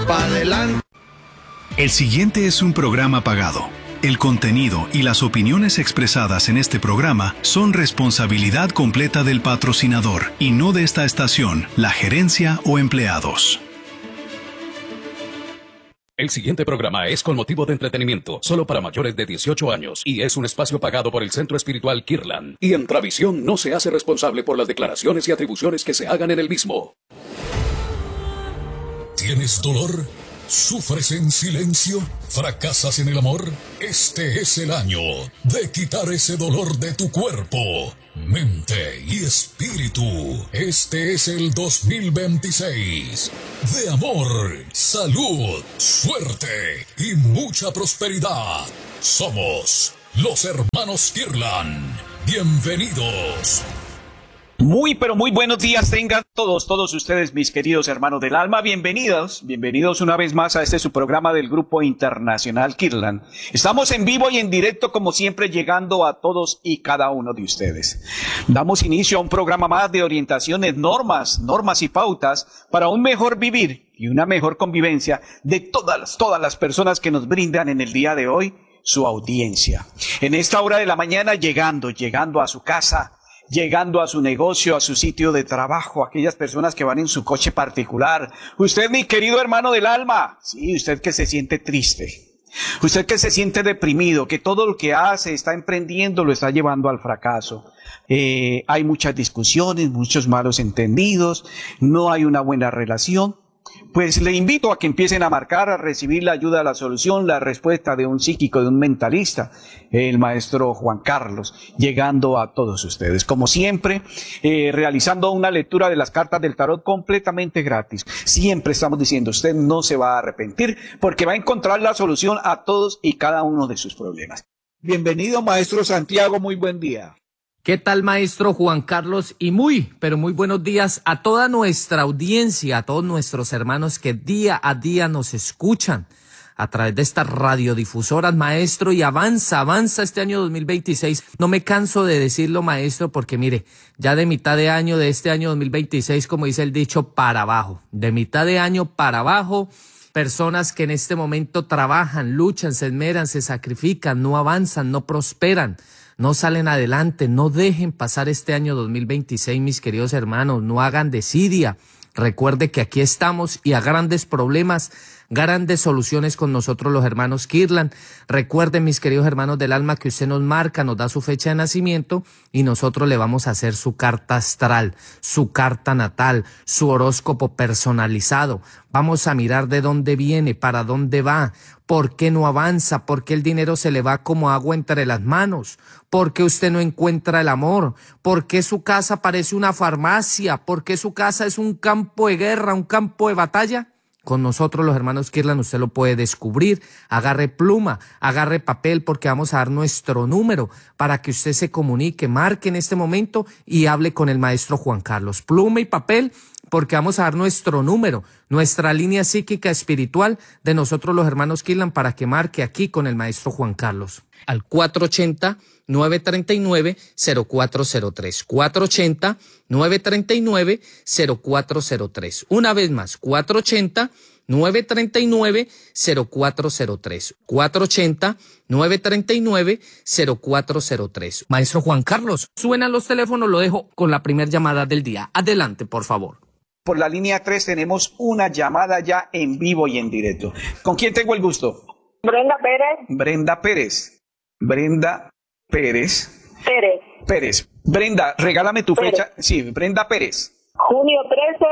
pa' adelante. El siguiente es un programa pagado. El contenido y las opiniones expresadas en este programa son responsabilidad completa del patrocinador y no de esta estación, la gerencia o empleados. El siguiente programa es con motivo de entretenimiento, solo para mayores de 18 años, y es un espacio pagado por el Centro Espiritual Kirtland. Y Entravisión no se hace responsable por las declaraciones y atribuciones que se hagan en el mismo. ¿Tienes dolor? ¿Sufres en silencio? ¿Fracasas en el amor? Este es el año de quitar ese dolor de tu cuerpo, mente y espíritu. Este es el 2026 de amor, salud, suerte y mucha prosperidad. Somos los hermanos Kirtland. Bienvenidos. Muy, pero muy buenos días tengan todos ustedes, mis queridos hermanos del alma. Bienvenidos una vez más a este su programa del Grupo Internacional Kirtland. Estamos en vivo y en directo, como siempre, llegando a todos y cada uno de ustedes. Damos inicio a un programa más de orientaciones, normas y pautas para un mejor vivir y una mejor convivencia de todas las personas que nos brindan en el día de hoy su audiencia. En esta hora de la mañana, llegando a su casa, llegando a su negocio, a su sitio de trabajo, aquellas personas que van en su coche particular. Usted, mi querido hermano del alma, sí, usted que se siente triste, usted que se siente deprimido, que todo lo que hace, está emprendiendo, lo está llevando al fracaso. Hay muchas discusiones, muchos malos entendidos, no hay una buena relación. Pues le invito a que empiecen a marcar, a recibir la ayuda, la solución, la respuesta de un psíquico, de un mentalista, el maestro Juan Carlos, llegando a todos ustedes. Como siempre, realizando una lectura de las cartas del tarot completamente gratis. Siempre estamos diciendo, usted no se va a arrepentir porque va a encontrar la solución a todos y cada uno de sus problemas. Bienvenido, maestro Santiago, muy buen día. ¿Qué tal, maestro Juan Carlos? Y muy buenos días a toda nuestra audiencia, a todos nuestros hermanos que día a día nos escuchan a través de estas radiodifusoras, maestro, y avanza este año 2026. No me canso de decirlo, maestro, porque mire, ya de mitad de año de este año 2026, como dice el dicho, para abajo. De mitad de año para abajo, personas que en este momento trabajan, luchan, se esmeran, se sacrifican, no avanzan, no prosperan, no salen adelante. No dejen pasar este año 2026, mis queridos hermanos, no hagan desidia. Recuerde que aquí estamos y a grandes problemas, grandes soluciones con nosotros los hermanos Kirtland. Recuerden, mis queridos hermanos del alma, que usted nos marca, nos da su fecha de nacimiento y nosotros le vamos a hacer su carta astral, su carta natal, su horóscopo personalizado. Vamos a mirar de dónde viene, para dónde va, por qué no avanza, por qué el dinero se le va como agua entre las manos, por qué usted no encuentra el amor, por qué su casa parece una farmacia, por qué su casa es un campo de guerra, un campo de batalla. Con nosotros los hermanos Kirtland usted lo puede descubrir. Agarre pluma, agarre papel, porque vamos a dar nuestro número para que usted se comunique, marque en este momento y hable con el maestro Juan Carlos. Pluma y papel, porque vamos a dar nuestro número, nuestra línea psíquica espiritual de nosotros los hermanos Kirtland, para que marque aquí con el maestro Juan Carlos al 480-939-0403, 480-939-0403. Una vez más, 480-939-0403, 480-939-0403. Maestro Juan Carlos, suenan los teléfonos, lo dejo con la primera llamada del día. Adelante, por favor. Por la línea 3 tenemos una llamada ya en vivo y en directo. ¿Con quién tengo el gusto? Brenda Pérez. Brenda Pérez. Brenda, regálame tu fecha. Sí, Brenda Pérez. Junio 13,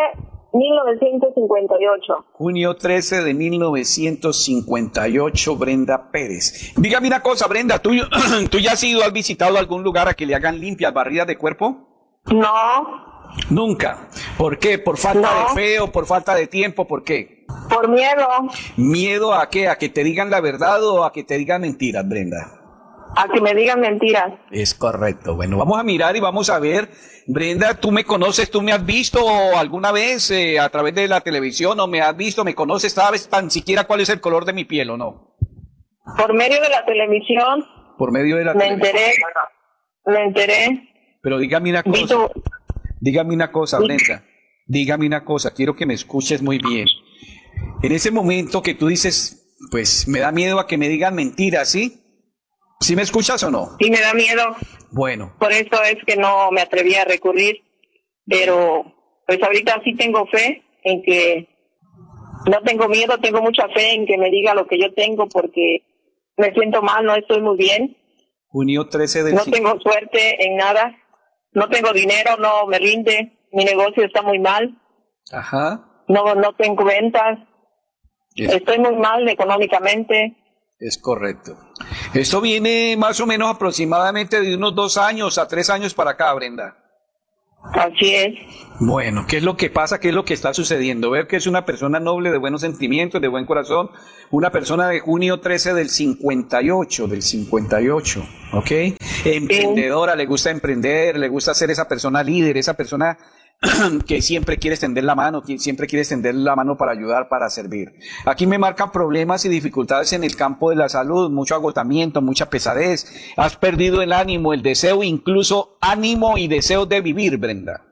1958. Junio 13 de 1958, Brenda Pérez. Dígame una cosa, Brenda, ¿tú ya has visitado algún lugar a que le hagan limpias, barridas de cuerpo? No. Nunca. ¿Por qué? ¿Por falta de fe o por falta de tiempo? ¿Por qué? Por miedo. ¿Miedo a qué? ¿A que te digan la verdad o a que te digan mentiras, Brenda? A que me digan mentiras. Es correcto. Bueno, vamos a mirar y vamos a ver. Brenda, ¿tú me conoces? ¿Tú me has visto alguna vez a través de la televisión o me has visto, me conoces? ¿Sabes tan siquiera cuál es el color de mi piel o no? Por medio de la televisión. Por medio de la televisión. Me enteré. Pero dígame una cosa, Brenda. Dígame una cosa, quiero que me escuches muy bien. En ese momento que tú dices, pues me da miedo a que me digan mentiras, ¿sí? ¿Sí me escuchas o no? Sí, me da miedo. Bueno, Por eso es que no me atreví a recurrir. Pero pues ahorita sí tengo fe en que no tengo miedo, tengo mucha fe en que me diga lo que yo tengo porque me siento mal, no estoy muy bien. junio 13 del No tengo suerte en nada. No tengo dinero, no me rinde. Mi negocio está muy mal. Ajá. No tengo ventas. Estoy muy mal económicamente. Es correcto. Esto viene más o menos aproximadamente de unos 2 años a 3 años para acá, Brenda. Así es. Bueno, ¿qué es lo que pasa? ¿Qué es lo que está sucediendo? Veo que es una persona noble, de buenos sentimientos, de buen corazón, una persona de junio 13 del 58, ¿ok? Emprendedora, le gusta emprender, le gusta ser esa persona líder, esa persona que siempre quiere extender la mano, que siempre quiere extender la mano para ayudar, para servir. Aquí me marcan problemas y dificultades en el campo de la salud, mucho agotamiento, mucha pesadez. Has perdido el ánimo, el deseo, incluso ánimo y deseo de vivir, Brenda.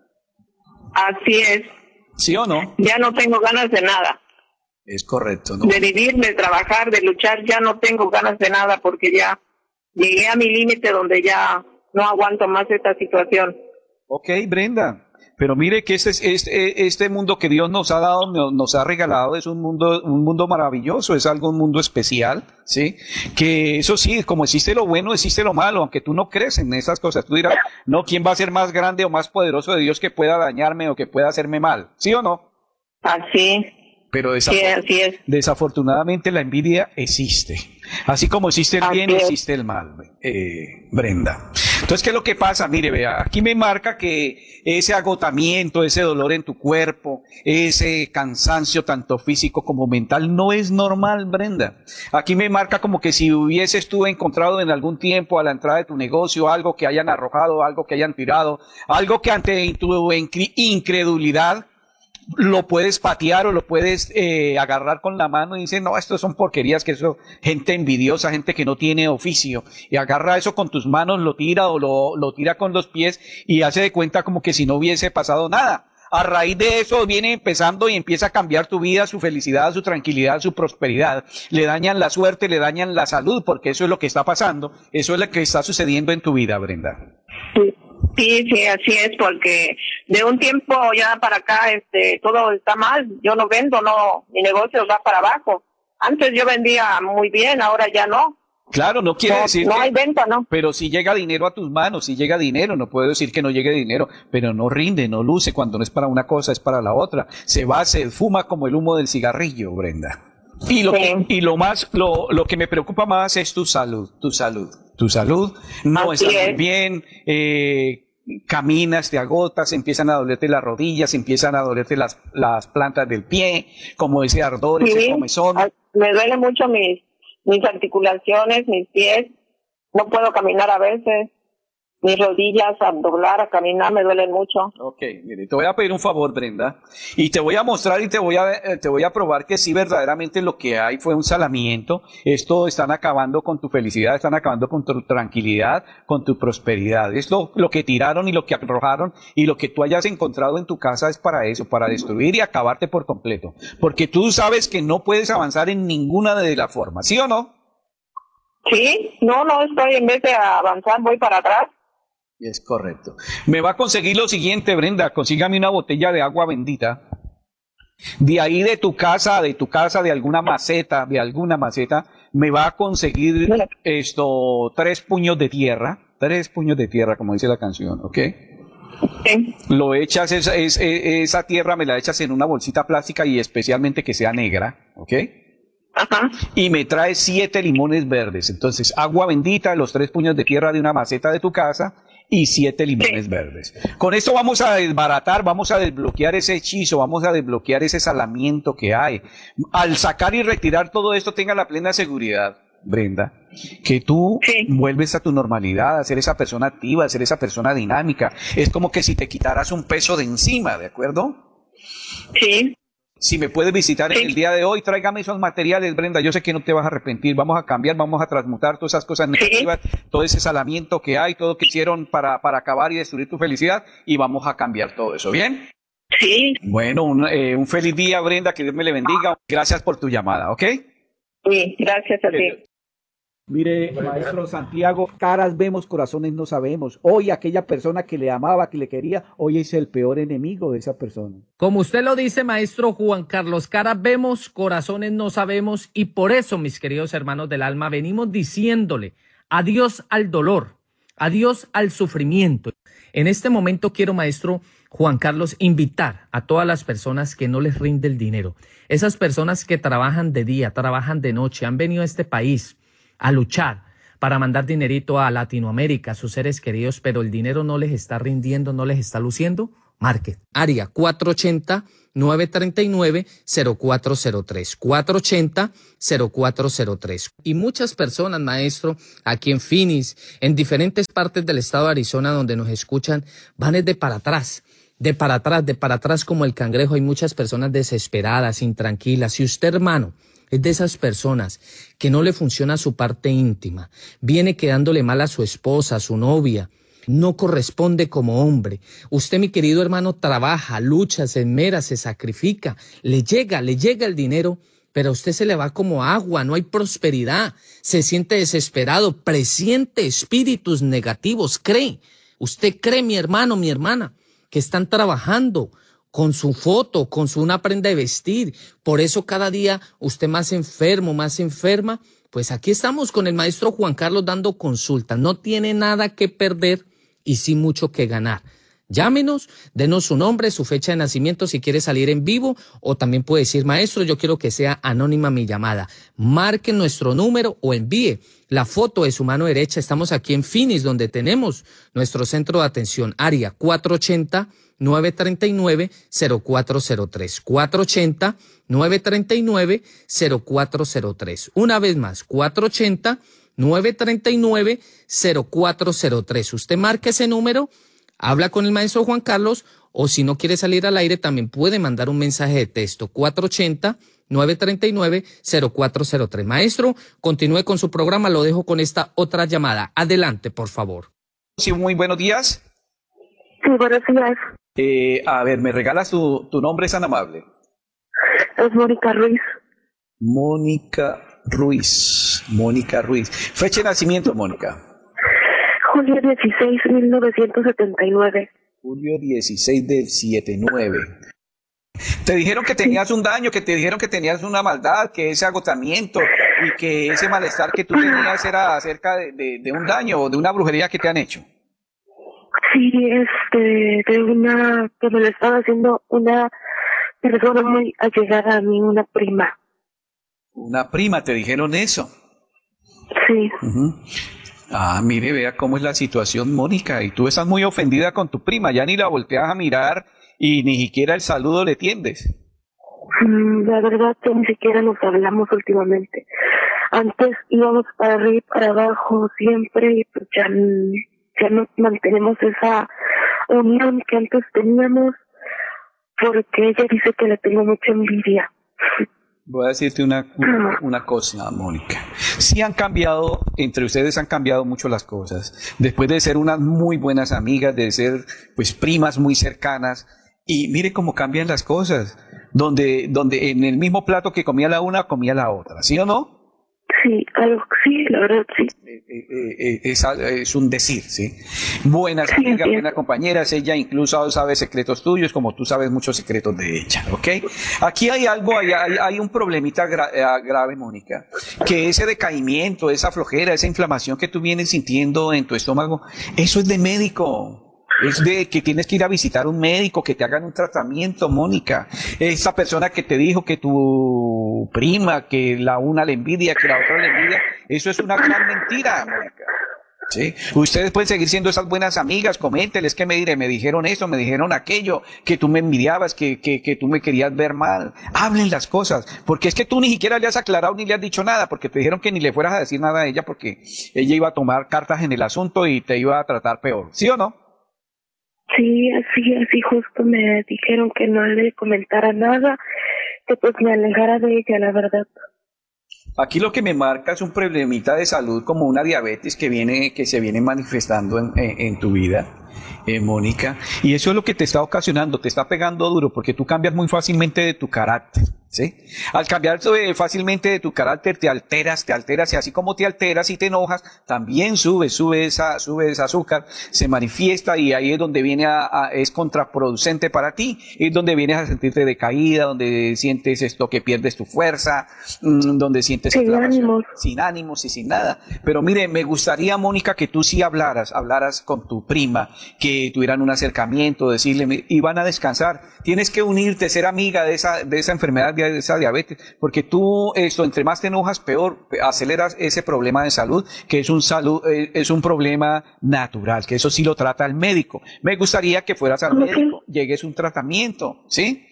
Así es. ¿Sí o no? Ya no tengo ganas de nada. Es correcto, ¿no? De vivir, de trabajar, de luchar, ya no tengo ganas de nada porque ya llegué a mi límite donde ya no aguanto más esta situación. Ok, Brenda. Pero mire que este mundo que Dios nos ha dado, nos ha regalado, es un mundo maravilloso, es un mundo especial, ¿sí? Que eso sí, como existe lo bueno, existe lo malo, aunque tú no crees en esas cosas. Tú dirás, no, ¿quién va a ser más grande o más poderoso de Dios que pueda dañarme o que pueda hacerme mal? ¿Sí o no? Así. Pero Sí, así es. desafortunadamente la envidia existe. Así como existe el bien, existe el mal, Brenda. Entonces, ¿qué es lo que pasa? Mire, vea, aquí me marca que ese agotamiento, ese dolor en tu cuerpo, ese cansancio tanto físico como mental no es normal, Brenda. Aquí me marca como que si hubieses tú encontrado en algún tiempo a la entrada de tu negocio algo que hayan arrojado, algo que hayan tirado, algo que ante tu incredulidad lo puedes patear o lo puedes agarrar con la mano y dices, no, esto son porquerías, que eso, gente envidiosa, gente que no tiene oficio, y agarra eso con tus manos, lo tira o lo tira con los pies y hace de cuenta como que si no hubiese pasado nada. A raíz de eso viene empezando y empieza a cambiar tu vida, su felicidad, su tranquilidad, su prosperidad. Le dañan la suerte, le dañan la salud, porque eso es lo que está pasando, eso es lo que está sucediendo en tu vida, Brenda. Sí, así es, porque de un tiempo ya para acá todo está mal. Yo no vendo, mi negocio va para abajo. Antes yo vendía muy bien, ahora ya no. Claro, no quiere decir no hay venta, ¿no? Pero si llega dinero a tus manos, si llega dinero, no puedo decir que no llegue dinero, pero no rinde, no luce, cuando no es para una cosa, es para la otra. Se fuma como el humo del cigarrillo, Brenda. Y lo que me preocupa más es tu salud. No está muy bien, caminas, te agotas, empiezan a dolerte las rodillas, empiezan a dolerte las plantas del pie, como ese ardor, ese comezón. Me duelen mucho mis articulaciones, mis pies, no puedo caminar a veces. Mis rodillas a doblar, a caminar, me duelen mucho. Ok, mire, te voy a pedir un favor, Brenda, y te voy a mostrar y te voy a probar que sí, verdaderamente lo que hay fue un salamiento. Esto están acabando con tu felicidad, están acabando con tu tranquilidad, con tu prosperidad. Es lo que tiraron y lo que arrojaron, y lo que tú hayas encontrado en tu casa es para eso, para destruir y acabarte por completo. Porque tú sabes que no puedes avanzar en ninguna de las formas, ¿sí o no? Sí, no estoy, en vez de avanzar, voy para atrás. Es correcto. Me va a conseguir lo siguiente, Brenda, consígame una botella de agua bendita. De ahí de tu casa, de alguna maceta, me va a conseguir 3 puños de tierra, como dice la canción, ¿ok? Sí. Lo echas, esa tierra me la echas en una bolsita plástica y especialmente que sea negra, ¿ok? Ajá. Y me traes 7 limones verdes. Entonces, agua bendita, los 3 puños de tierra de una maceta de tu casa y 7 limones verdes. Con esto vamos a desbaratar, vamos a desbloquear ese hechizo, vamos a desbloquear ese salamiento que hay. Al sacar y retirar todo esto, tenga la plena seguridad, Brenda, que tú vuelves a tu normalidad, a ser esa persona activa, a ser esa persona dinámica. Es como que si te quitaras un peso de encima, ¿de acuerdo? Sí. Si me puedes visitar en el día de hoy, tráigame esos materiales, Brenda. Yo sé que no te vas a arrepentir. Vamos a cambiar, vamos a transmutar todas esas cosas negativas, todo ese salamiento que hay, todo lo que hicieron para acabar y destruir tu felicidad, y vamos a cambiar todo eso, ¿bien? Sí, Bueno, un feliz día, Brenda, que Dios me le bendiga. Gracias por tu llamada, ¿ok? sí, gracias a ti. Mire, maestro Santiago, caras vemos, corazones no sabemos. Hoy aquella persona que le amaba, que le quería, hoy es el peor enemigo de esa persona. Como usted lo dice, maestro Juan Carlos, caras vemos, corazones no sabemos, y por eso, mis queridos hermanos del alma, venimos diciéndole adiós al dolor, adiós al sufrimiento. En este momento quiero, maestro Juan Carlos, invitar a todas las personas que no les rinde el dinero, esas personas que trabajan de día, trabajan de noche, han venido a este país a luchar para mandar dinerito a Latinoamérica, a sus seres queridos, pero el dinero no les está rindiendo, no les está luciendo. Marque área 480-939-0403, 480-0403. Y muchas personas, maestro, aquí en Phoenix, en diferentes partes del estado de Arizona donde nos escuchan, van de para atrás. De para atrás como el cangrejo. Hay muchas personas desesperadas, intranquilas. Si usted, hermano, es de esas personas que no le funciona su parte íntima, viene quedándole mal a su esposa, a su novia, no corresponde como hombre. Usted, mi querido hermano, trabaja, lucha, se esmera, se sacrifica, le llega el dinero, pero a usted se le va como agua, no hay prosperidad, se siente desesperado, presiente espíritus negativos, usted cree, mi hermano, mi hermana, que están trabajando con su foto, con una prenda de vestir. Por eso cada día usted más enfermo, más enferma. Pues aquí estamos con el maestro Juan Carlos dando consulta. No tiene nada que perder y sí mucho que ganar. Llámenos, denos su nombre, su fecha de nacimiento si quiere salir en vivo, o también puede decir, maestro, yo quiero que sea anónima mi llamada. Marque nuestro número o envíe la foto de su mano derecha. Estamos aquí en Phoenix, donde tenemos nuestro centro de atención, área 480-939-0403, 480-939-0403. Una vez más, 480-939-0403. Usted marca ese número, habla con el maestro Juan Carlos, o si no quiere salir al aire también puede mandar un mensaje de texto 480-939-0403. Maestro, continúe con su programa, lo dejo con esta otra llamada. Adelante, por favor. Sí, muy buenos días. Sí, buenos días. A ver, ¿me regalas tu nombre, es tan amable? Es Mónica Ruiz. Mónica Ruiz. Fecha de nacimiento, Mónica. Julio 16, 1979. Julio 16 del 79. Te dijeron que tenías un daño, que te dijeron que tenías una maldad, que ese agotamiento y que ese malestar que tú tenías era acerca de un daño o de una brujería que te han hecho. Sí, que me lo estaba haciendo una persona muy allegada a mí, una prima. Una prima, te dijeron eso. Sí. Uh-huh. Ah, mire, vea cómo es la situación, Mónica, y tú estás muy ofendida con tu prima, ya ni la volteas a mirar y ni siquiera el saludo le tiendes. La verdad que ni siquiera nos hablamos últimamente. Antes íbamos para arriba y para abajo siempre, y pues ya no mantenemos esa unión que antes teníamos, porque ella dice que le tengo mucha envidia. Voy a decirte una cosa, Mónica. Sí han cambiado, entre ustedes han cambiado mucho las cosas. Después de ser unas muy buenas amigas, de ser pues primas muy cercanas, y mire cómo cambian las cosas. Donde en el mismo plato que comía la una, comía la otra, ¿sí o no? Sí, sí, la verdad sí. Es un decir, ¿sí? Buenas amigas, buenas compañeras, ella incluso sabe secretos tuyos como tú sabes muchos secretos de ella, ¿ok? Aquí hay algo, hay un problemita grave, Mónica, que ese decaimiento, esa flojera, esa inflamación que tú vienes sintiendo en tu estómago, eso es de médico. Es de que tienes que ir a visitar un médico, que te hagan un tratamiento, Mónica. Esa persona que te dijo que tu prima, que la una le envidia, que la otra le envidia, eso es una gran mentira, Mónica. ¿Sí? Ustedes pueden seguir siendo esas buenas amigas, coménteles que me dijeron eso, me dijeron aquello, que tú me envidiabas, que tú me querías ver mal. Hablen las cosas, porque es que tú ni siquiera le has aclarado ni le has dicho nada, porque te dijeron que ni le fueras a decir nada a ella, porque ella iba a tomar cartas en el asunto y te iba a tratar peor, ¿sí o no? Sí, así justo me dijeron que no le comentara nada, que pues me alejara de ella, la verdad. Aquí lo que me marca es un problemita de salud como una diabetes que se viene manifestando en tu vida. Mónica. Y eso es lo que te está ocasionando, te está pegando duro, porque tú cambias muy fácilmente de tu carácter. ¿Sí? Al cambiar fácilmente de tu carácter te alteras, y así como te alteras y te enojas, también sube ese azúcar, se manifiesta y ahí es donde viene es contraproducente para ti, es donde vienes a sentirte decaída, donde sientes esto que pierdes tu fuerza, donde sientes sin ánimos y sin nada. Pero mire, me gustaría, Mónica, que tú sí hablaras con tu prima, que tuvieran un acercamiento, decirle, y van a descansar, tienes que unirte, ser amiga de esa enfermedad, de esa diabetes, porque tú entre más te enojas, peor aceleras ese problema de salud, que es un problema natural, que eso sí lo trata el médico. Me gustaría que fueras al médico, llegues a un tratamiento, ¿sí?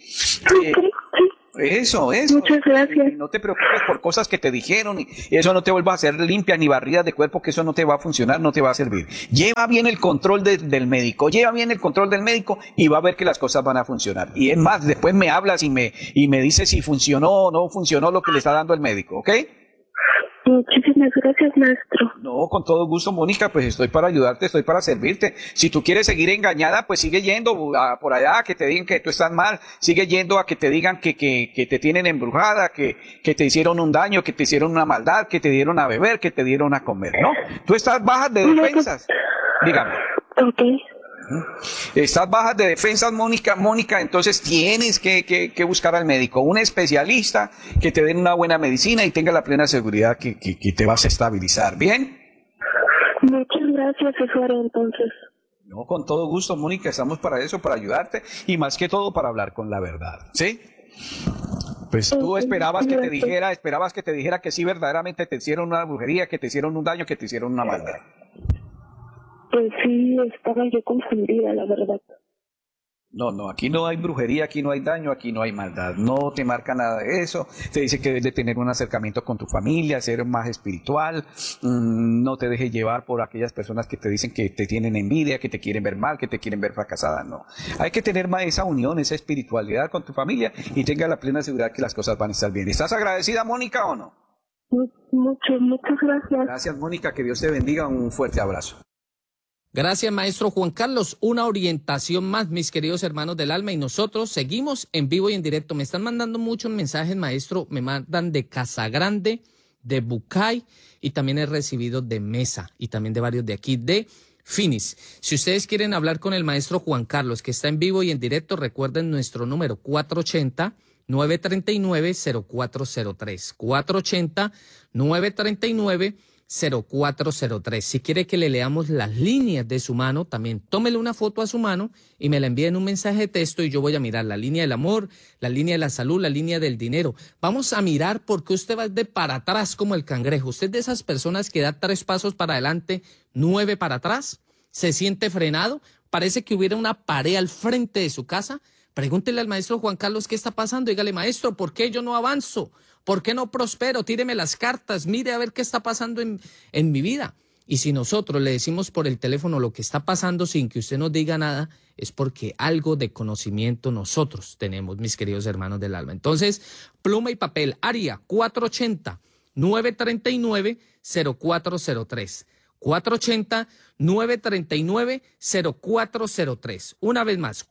Eso. Muchas gracias. Y no te preocupes por cosas que te dijeron, y eso no te vuelva a hacer limpia ni barridas de cuerpo, que eso no te va a funcionar, no te va a servir. Lleva bien el control del médico, y va a ver que las cosas van a funcionar. Y es más, después me hablas y me dices si funcionó o no funcionó lo que le está dando el médico, ¿ok? Muchísimas gracias, maestro. No, con todo gusto, Mónica, pues estoy para ayudarte, estoy para servirte. Si tú quieres seguir engañada, pues sigue yendo por allá, que te digan que tú estás mal, sigue yendo a que te digan que te tienen embrujada, que te hicieron un daño, que te hicieron una maldad, que te dieron a beber, que te dieron a comer, ¿no? Tú estás bajas de defensas. Dígame. Okay. Estás bajas de defensas, Mónica, entonces tienes que buscar al médico, un especialista que te den una buena medicina y tenga la plena seguridad que te vas a estabilizar, ¿bien? Muchas gracias, eso haré entonces. No, con todo gusto, Mónica, estamos para eso, para ayudarte y más que todo para hablar con la verdad, ¿sí? Pues tú esperabas que te dijera que sí verdaderamente te hicieron una brujería, que te hicieron un daño, que te hicieron una maldad. Pues sí, estaba yo confundida, la verdad. No, aquí no hay brujería, aquí no hay daño, aquí no hay maldad. No te marca nada de eso. Te dice que debes de tener un acercamiento con tu familia, ser más espiritual. No te dejes llevar por aquellas personas que te dicen que te tienen envidia, que te quieren ver mal, que te quieren ver fracasada. No. Hay que tener más esa unión, esa espiritualidad con tu familia y tenga la plena seguridad que las cosas van a estar bien. ¿Estás agradecida, Mónica, o no? Muchas gracias. Gracias, Mónica. Que Dios te bendiga. Un fuerte abrazo. Gracias, maestro Juan Carlos. Una orientación más, mis queridos hermanos del alma, y nosotros seguimos en vivo y en directo. Me están mandando muchos mensajes, maestro. Me mandan de Casagrande, de Bucay, y también he recibido de Mesa, y también de varios de aquí, de Finis. Si ustedes quieren hablar con el maestro Juan Carlos, que está en vivo y en directo, recuerden nuestro número 480-939-0403. 480-939-0403. Si quiere que le leamos las líneas de su mano, también tómele una foto a su mano y me la envíe en un mensaje de texto y yo voy a mirar la línea del amor, la línea de la salud, la línea del dinero. Vamos a mirar por qué usted va de para atrás como el cangrejo. Usted de esas personas que da 3 pasos para adelante, 9 para atrás, se siente frenado, parece que hubiera una pared al frente de su casa. Pregúntele al maestro Juan Carlos qué está pasando. Dígale, maestro, ¿por qué yo no avanzo? ¿Por qué no prospero? Tíreme las cartas, mire a ver qué está pasando en mi vida. Y si nosotros le decimos por el teléfono lo que está pasando sin que usted nos diga nada, es porque algo de conocimiento nosotros tenemos, mis queridos hermanos del alma. Entonces, pluma y papel, área 480-939-0403. 480-939-0403. Una vez más,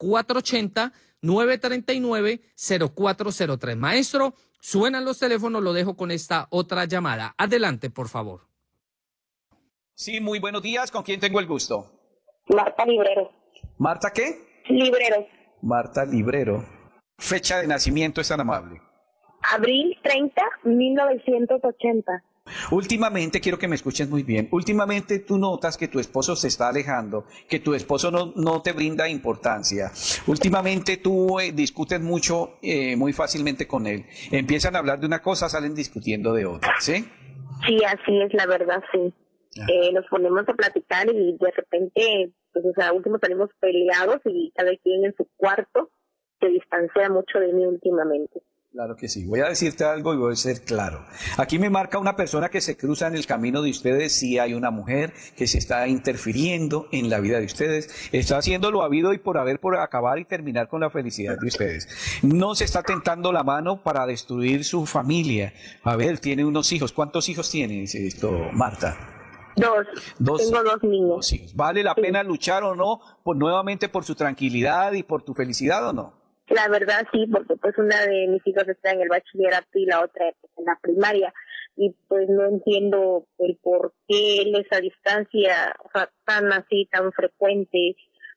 480-939-0403. Maestro, suenan los teléfonos, lo dejo con esta otra llamada. Adelante, por favor. Sí, muy buenos días. ¿Con quién tengo el gusto? Marta Librero. ¿Marta qué? Librero. Marta Librero. Fecha de nacimiento, es tan amable. Abril 30, 1980. Últimamente, quiero que me escuches muy bien, últimamente tú notas que tu esposo se está alejando, que tu esposo no te brinda importancia. Últimamente tú discutes mucho, muy fácilmente con él. Empiezan a hablar de una cosa, salen discutiendo de otra, ¿sí? Sí, así es, la verdad, sí. Nos ponemos a platicar y de repente, pues, o sea, último salimos peleados y cada quien en su cuarto se distancia mucho de mí últimamente. Claro que sí. Voy a decirte algo y voy a ser claro. Aquí me marca una persona que se cruza en el camino de ustedes. Sí hay una mujer que se está interfiriendo en la vida de ustedes. Está haciendo lo habido y por haber, por acabar y terminar con la felicidad de ustedes. No se está tentando la mano para destruir su familia. A ver, tiene unos hijos. ¿Cuántos hijos tiene esto, Marta? Tengo 2 niños. Sí. ¿Vale la pena luchar o no nuevamente por su tranquilidad y por tu felicidad o no? La verdad sí, porque pues una de mis hijos está en el bachillerato y la otra en la primaria, y pues no entiendo el por qué él esa distancia, o sea, tan así, tan frecuente.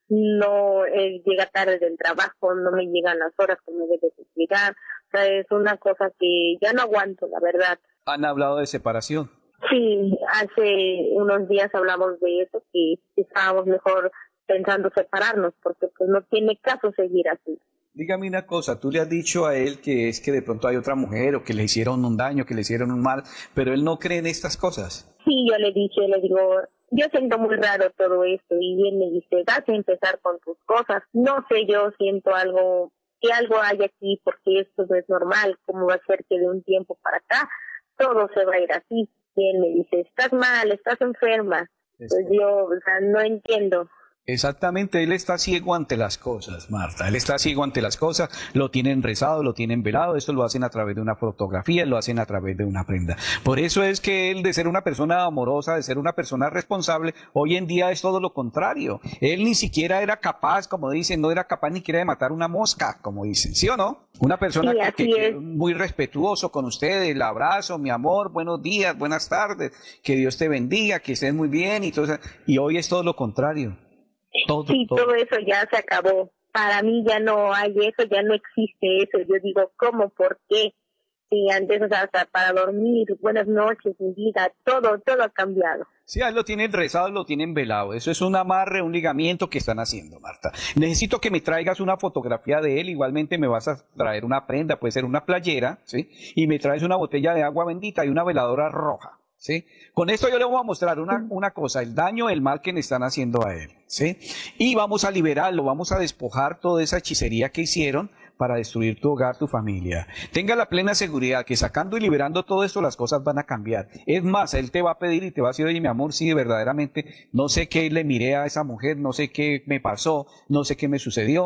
No llega tarde del trabajo, no me llegan las horas que me debe de llegar. O sea, es una cosa que ya no aguanto, la verdad. ¿Han hablado de separación? Sí, hace unos días hablamos de eso, que estábamos mejor pensando separarnos, porque pues no tiene caso seguir así. Dígame una cosa, tú le has dicho a él que es que de pronto hay otra mujer o que le hicieron un daño, que le hicieron un mal, pero él no cree en estas cosas. Sí, yo le dije, le digo, yo siento muy raro todo esto, y él me dice, vas a empezar con tus cosas. No sé, yo siento algo, que algo hay aquí, porque esto no es normal. ¿Cómo va a ser que de un tiempo para acá todo se va a ir así? Y él me dice, estás mal, estás enferma. Pues yo, o sea, no entiendo. Exactamente, él está ciego ante las cosas, Marta. Él está ciego ante las cosas, lo tienen rezado, lo tienen velado, esto lo hacen a través de una fotografía, lo hacen a través de una prenda. Por eso es que él, de ser una persona amorosa, de ser una persona responsable, hoy en día es todo lo contrario. Él ni siquiera era capaz, como dicen, no era capaz ni siquiera de matar una mosca, como dicen, ¿sí o no? Una persona que muy respetuoso con usted, el abrazo, mi amor, buenos días, buenas tardes, que Dios te bendiga, que estés muy bien y todo eso. Y hoy es todo lo contrario. Todo eso ya se acabó. Para mí ya no hay eso, ya no existe eso. Yo digo, ¿cómo? ¿Por qué? Sí, antes, o sea, hasta para dormir, buenas noches, mi vida, todo ha cambiado. Sí, a él lo tienen rezado, lo tienen velado. Eso es un amarre, un ligamiento que están haciendo, Marta. Necesito que me traigas una fotografía de él. Igualmente me vas a traer una prenda, puede ser una playera, ¿sí? Y me traes una botella de agua bendita y una veladora roja. ¿Sí? Con esto yo le voy a mostrar una cosa, el daño, el mal que le están haciendo a él, ¿sí? Y vamos a liberarlo, vamos a despojar toda esa hechicería que hicieron para destruir tu hogar, tu familia. Tenga la plena seguridad que sacando y liberando todo esto las cosas van a cambiar. Es más, él te va a pedir y te va a decir, oye mi amor, sí, verdaderamente, no sé qué le miré a esa mujer, no sé qué me pasó, no sé qué me sucedió.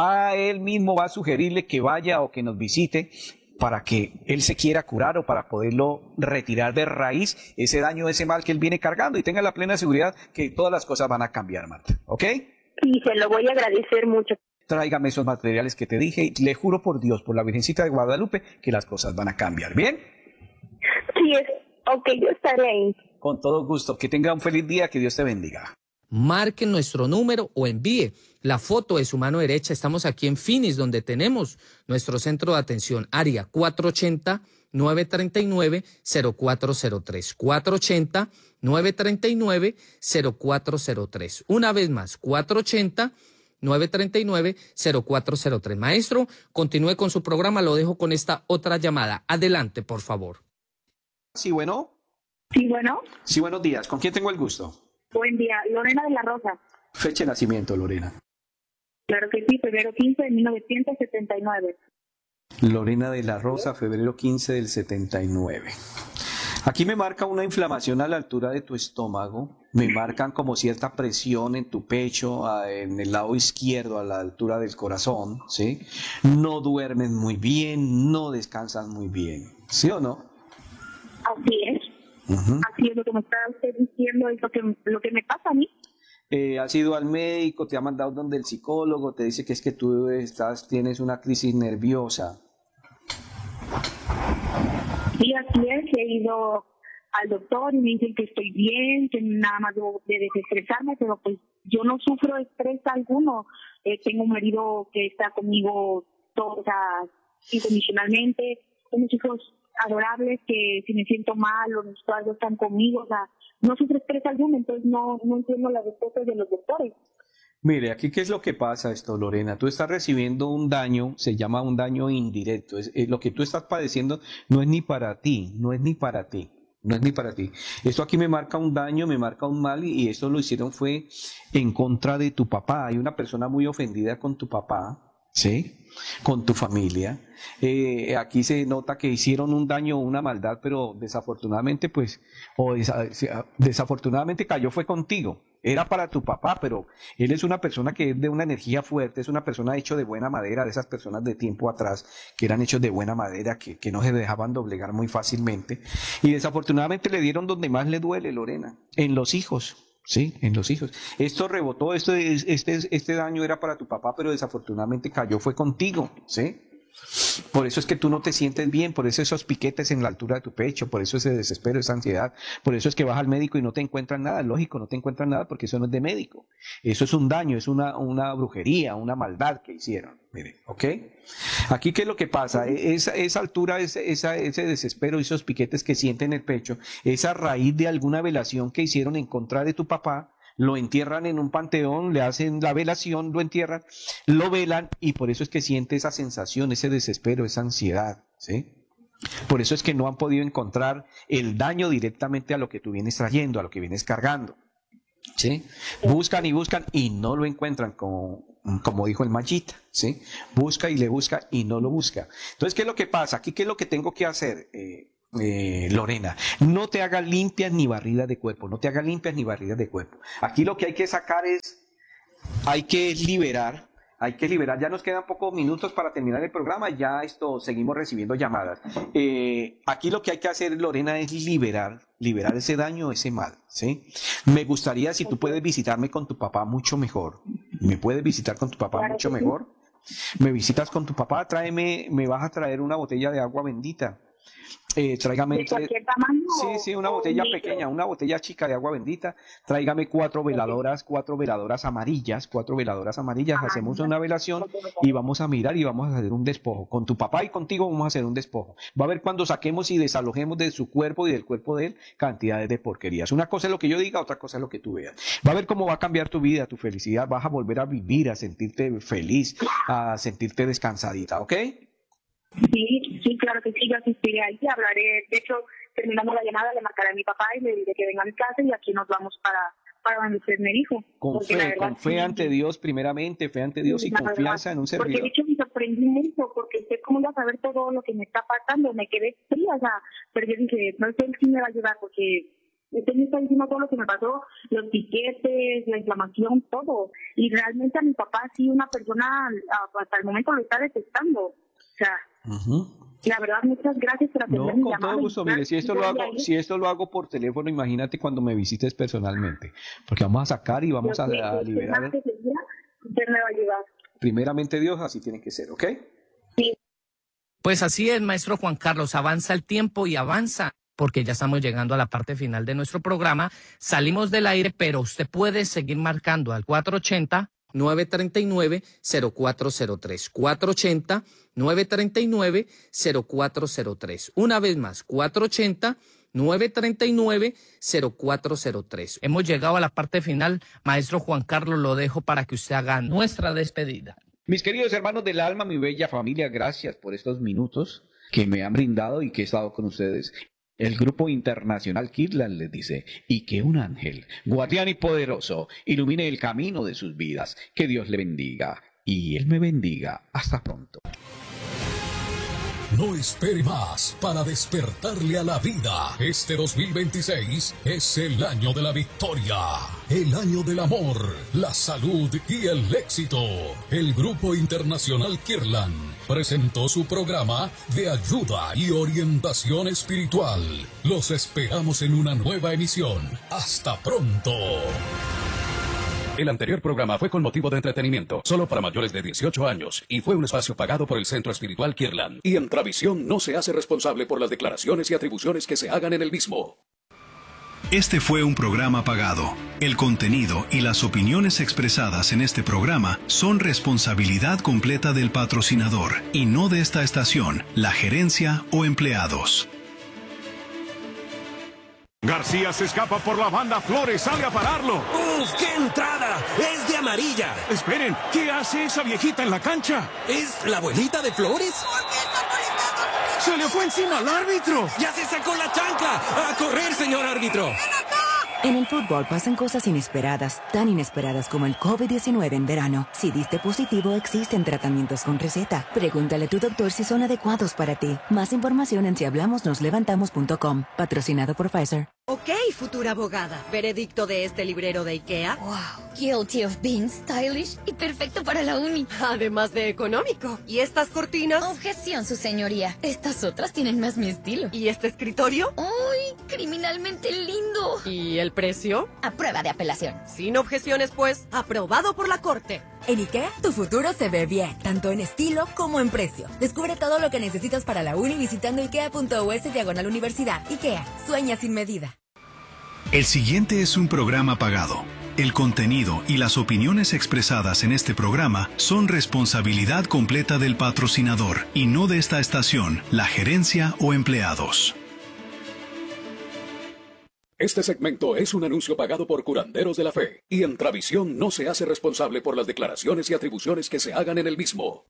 Él mismo va a sugerirle que vaya o que nos visite, para que él se quiera curar o para poderlo retirar de raíz ese daño, ese mal que él viene cargando, y tenga la plena seguridad que todas las cosas van a cambiar, Marta, ¿ok? Sí, se lo voy a agradecer mucho. Tráigame esos materiales que te dije y le juro por Dios, por la Virgencita de Guadalupe, que las cosas van a cambiar, ¿bien? Sí, ok, yo estaré ahí. Con todo gusto, que tenga un feliz día, que Dios te bendiga. Marque nuestro número o envíe la foto de su mano derecha. Estamos aquí en Phoenix, donde tenemos nuestro centro de atención, área 480-939-0403. 480-939-0403. Una vez más, 480-939-0403. Maestro, continúe con su programa. Lo dejo con esta otra llamada. Adelante, por favor. Sí, bueno. Sí, bueno. Sí, buenos días. ¿Con quién tengo el gusto? Buen día, Lorena de la Rosa. Fecha de nacimiento, Lorena. Claro que sí, febrero 15 de 1979. Lorena de la Rosa, febrero 15 del 79. Aquí me marca una inflamación a la altura de tu estómago, me marcan como cierta presión en tu pecho, en el lado izquierdo, a la altura del corazón, ¿sí? No duermes muy bien, no descansas muy bien, ¿sí o no? Así es. Así es lo que me está usted diciendo, es lo que me pasa a mí. ¿Has ido al médico, te ha mandado donde el psicólogo, te dice que es que tú tienes una crisis nerviosa? Sí, así es, he ido al doctor y me dicen que estoy bien, que nada más debo de desestresarme, pero pues yo no sufro estrés alguno. Tengo un marido que está conmigo todo, o sea, incondicionalmente, tengo hijos adorables que si me siento mal o necesito algo están conmigo, o sea, no sufro estrés alguno, entonces no entiendo las respuestas de los doctores. Mire, aquí qué es lo que pasa esto, Lorena. Tú estás recibiendo un daño, se llama un daño indirecto. Lo que tú estás padeciendo no es ni para ti, no es ni para ti. Esto aquí me marca un daño, me marca un mal y esto lo hicieron fue en contra de tu papá. Hay una persona muy ofendida con tu papá, ¿sí? Con tu familia. Aquí se nota que hicieron un daño o una maldad, pero desafortunadamente, pues, desafortunadamente cayó fue contigo. Era para tu papá, pero él es una persona que es de una energía fuerte, es una persona hecho de buena madera, de esas personas de tiempo atrás que eran hechos de buena madera, que no se dejaban doblegar muy fácilmente. Y desafortunadamente le dieron donde más le duele, Lorena, en los hijos. Sí, en los hijos. Esto rebotó, este daño era para tu papá, pero desafortunadamente cayó fue contigo, ¿sí? Por eso es que tú no te sientes bien, por eso esos piquetes en la altura de tu pecho, por eso ese desespero, esa ansiedad, por eso es que vas al médico y no te encuentran nada, lógico, no te encuentran nada porque eso no es de médico, eso es un daño, es una brujería, una maldad que hicieron, mire, ¿ok? Aquí ¿qué es lo que pasa? Esa altura, ese desespero y esos piquetes que sienten en el pecho, es a raíz de alguna velación que hicieron en contra de tu papá. Lo entierran en un panteón, le hacen la velación, lo entierran, lo velan y por eso es que siente esa sensación, ese desespero, esa ansiedad, ¿sí? Por eso es que no han podido encontrar el daño directamente a lo que tú vienes trayendo, a lo que vienes cargando, ¿sí? Buscan y no lo encuentran, como dijo el Mayita, ¿sí? Busca y le busca y no lo busca. Entonces, ¿qué es lo que pasa? Aquí, ¿qué es lo que tengo que hacer? Lorena, no te hagas limpias ni barridas de cuerpo, no te hagas limpias ni barridas de cuerpo. Aquí lo que hay que sacar hay que liberar, ya nos quedan pocos minutos para terminar el programa, ya seguimos recibiendo llamadas. Aquí lo que hay que hacer, Lorena, es liberar ese daño, ese mal, ¿sí? Me gustaría, si tú puedes visitarme con tu papá mucho mejor, me puedes visitar con tu papá mucho mejor, me visitas con tu papá, me vas a traer una botella de agua bendita. Tráigame ¿de cualquier tamaño? Sí, una botella pequeña, una botella chica de agua bendita. Tráigame 4 veladoras amarillas, hacemos una velación y vamos a mirar y vamos a hacer un despojo. Con tu papá y contigo vamos a hacer un despojo. Va a ver cuando saquemos y desalojemos de su cuerpo y del cuerpo de él cantidades de porquerías. Una cosa es lo que yo diga, otra cosa es lo que tú veas. Va a ver cómo va a cambiar tu vida, tu felicidad, vas a volver a vivir, a sentirte feliz, a sentirte descansadita, ¿ok? Sí, claro que sí, yo asistiré ahí, hablaré, de hecho, terminando la llamada le marcaré a mi papá y le diré que venga a mi casa y aquí nos vamos para donde usted me dijo. Con fe ante Dios primeramente, fe ante Dios y confianza en un servidor. Porque de hecho me sorprendí mucho, porque usted cómo iba a saber todo lo que me está pasando, me quedé fría, o sea, pero yo dije, no sé si me va a ayudar porque usted me está diciendo todo lo que me pasó, los piquetes, la inflamación, todo, y realmente a mi papá sí una persona hasta el momento lo está detestando, o sea... La verdad, muchas gracias por atender mi llamada. Con todo gusto, mire, si esto lo hago por teléfono, imagínate cuando me visites personalmente, porque vamos a sacar y vamos a liberar. Usted me va a ayudar. Primeramente Dios, así tiene que ser, ¿ok? Sí. Pues así es, maestro Juan Carlos, avanza el tiempo y avanza, porque ya estamos llegando a la parte final de nuestro programa, salimos del aire, pero usted puede seguir marcando al 480-939-0403. 480-939-0403. Una vez más, 480-939-0403. Hemos llegado a la parte final. Maestro Juan Carlos, lo dejo para que usted haga nuestra despedida. Mis queridos hermanos del alma, mi bella familia, gracias por estos minutos que me han brindado y que he estado con ustedes. El Grupo Internacional Kirtland les dice, y que un ángel, guardián y poderoso, ilumine el camino de sus vidas. Que Dios le bendiga, y Él me bendiga. Hasta pronto. No espere más para despertarle a la vida. Este 2026 es el año de la victoria, el año del amor, la salud y el éxito. El Grupo Internacional Kirtland presentó su programa de ayuda y orientación espiritual. Los esperamos en una nueva emisión. Hasta pronto. El anterior programa fue con motivo de entretenimiento, solo para mayores de 18 años, y fue un espacio pagado por el Centro Espiritual Kirtland. Y Entravisión no se hace responsable por las declaraciones y atribuciones que se hagan en el mismo. Este fue un programa pagado. El contenido y las opiniones expresadas en este programa son responsabilidad completa del patrocinador y no de esta estación, la gerencia o empleados. García se escapa por la banda, Flores sale a pararlo. ¡Uf, qué entrada! ¡Es de amarilla! Esperen, ¿qué hace esa viejita en la cancha? ¿Es la abuelita de Flores? ¡Se le fue encima al árbitro! ¡Ya se sacó la chancla! ¡A correr, señor árbitro! En el fútbol pasan cosas inesperadas, tan inesperadas como el COVID-19 en verano. Si diste positivo, existen tratamientos con receta. Pregúntale a tu doctor si son adecuados para ti. Más información en sihablamosnoslevantamos.com. Patrocinado por Pfizer. Ok, futura abogada. ¿Veredicto de este librero de IKEA? Wow, guilty of being stylish y perfecto para la uni. Además de económico. ¿Y estas cortinas? Objeción, su señoría. Estas otras tienen más mi estilo. ¿Y este escritorio? ¡Uy, criminalmente lindo! ¿Y el precio? A prueba de apelación. Sin objeciones, pues. Aprobado por la corte. En IKEA, tu futuro se ve bien, tanto en estilo como en precio. Descubre todo lo que necesitas para la uni visitando ikea.us/universidad. IKEA, sueña sin medida. El siguiente es un programa pagado. El contenido y las opiniones expresadas en este programa son responsabilidad completa del patrocinador y no de esta estación, la gerencia o empleados. Este segmento es un anuncio pagado por Curanderos de la Fe y Entravisión no se hace responsable por las declaraciones y atribuciones que se hagan en el mismo.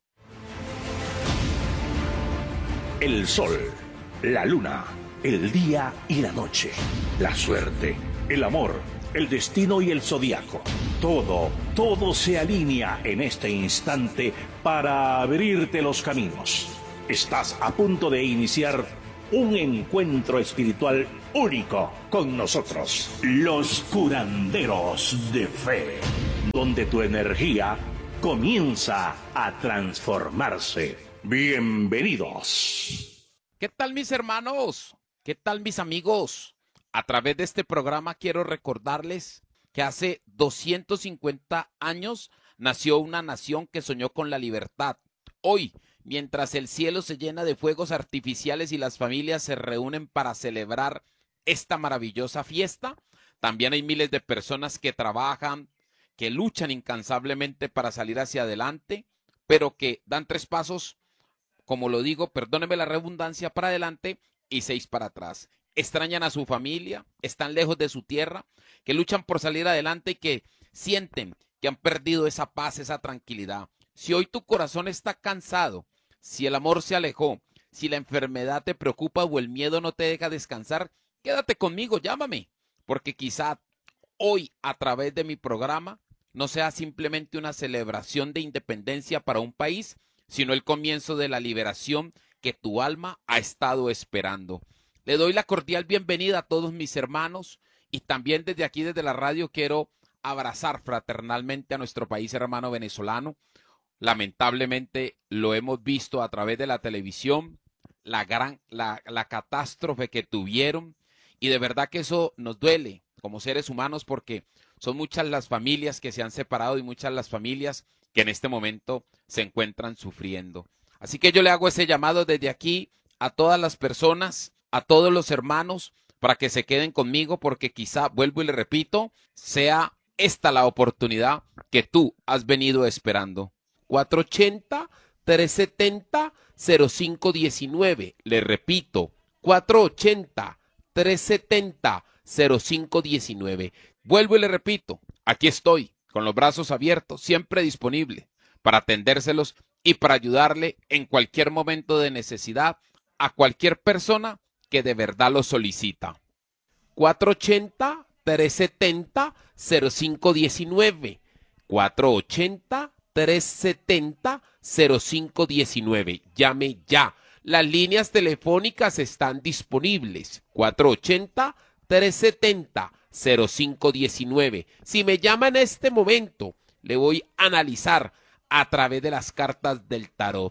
El sol, la luna, el día y la noche, la suerte, el amor, el destino y el zodiaco. Todo se alinea en este instante para abrirte los caminos. Estás a punto de iniciar un encuentro espiritual único con nosotros, los Curanderos de Fe, donde tu energía comienza a transformarse. Bienvenidos. ¿Qué tal, mis hermanos? ¿Qué tal, mis amigos? A través de este programa quiero recordarles que hace 250 años nació una nación que soñó con la libertad. Hoy, mientras el cielo se llena de fuegos artificiales y las familias se reúnen para celebrar esta maravillosa fiesta, también hay miles de personas que trabajan, que luchan incansablemente para salir hacia adelante, pero que dan 3 pasos, como lo digo, perdónenme la redundancia, para adelante y 6 para atrás. Extrañan a su familia, están lejos de su tierra, que luchan por salir adelante y que sienten que han perdido esa paz, esa tranquilidad. Si hoy tu corazón está cansado, si el amor se alejó, si la enfermedad te preocupa o el miedo no te deja descansar, quédate conmigo, llámame, porque quizá hoy a través de mi programa no sea simplemente una celebración de independencia para un país, sino el comienzo de la liberación que tu alma ha estado esperando. Le doy la cordial bienvenida a todos mis hermanos y también desde aquí, desde la radio, quiero abrazar fraternalmente a nuestro país hermano venezolano. Lamentablemente lo hemos visto a través de la televisión, la catástrofe que tuvieron, y de verdad que eso nos duele como seres humanos porque son muchas las familias que se han separado y muchas las familias que en este momento se encuentran sufriendo. Así que yo le hago ese llamado desde aquí a todas las personas, a todos los hermanos, para que se queden conmigo porque quizá, vuelvo y le repito, sea esta la oportunidad que tú has venido esperando. 480-370-0519. Le repito, 480-370-0519. Vuelvo y le repito, aquí estoy, con los brazos abiertos, siempre disponible para atendérselos y para ayudarle en cualquier momento de necesidad a cualquier persona que de verdad lo solicita. 480-370-0519. 480-370-0519. Llame ya. Las líneas telefónicas están disponibles. 480-370-0519. Si me llama en este momento, le voy a analizar a través de las cartas del tarot.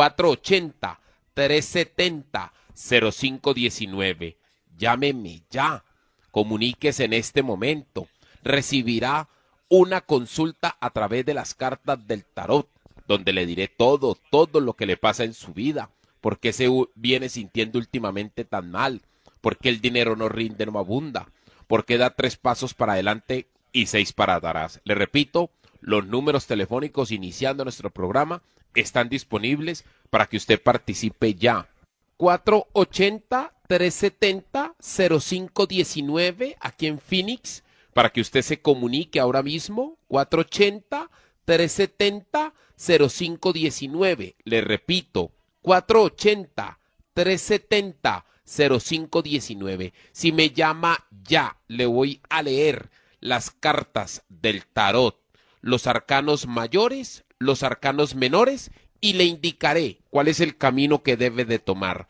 480-370-0519. Llámeme ya. Comuníquese en este momento. Recibirá una consulta a través de las cartas del tarot, donde le diré todo lo que le pasa en su vida. ¿Por qué se viene sintiendo últimamente tan mal? ¿Por qué el dinero no rinde, no abunda? ¿Por qué da 3 pasos para adelante y 6 para atrás? Le repito, los números telefónicos iniciando nuestro programa están disponibles para que usted participe ya. 480-370-0519 aquí en Phoenix, para que usted se comunique ahora mismo. 480-370-0519. Le repito, 480-370-0519. 0519. Si me llama ya, le voy a leer las cartas del tarot, los arcanos mayores, los arcanos menores, y le indicaré cuál es el camino que debe de tomar.